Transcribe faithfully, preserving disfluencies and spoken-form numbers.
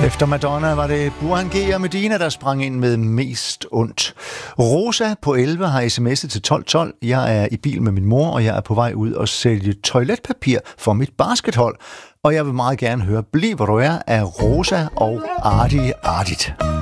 Efter Madonna var det Burhan G og Medina, der sprang ind med mest ondt. Rosa på elleve har sms'et til tolv tolv. Jeg er i bil med min mor, og jeg er på vej ud og sælge toiletpapir for mit baskethold. Og jeg vil meget gerne høre Bliv hvor du er af Rosa og Arti Ardit.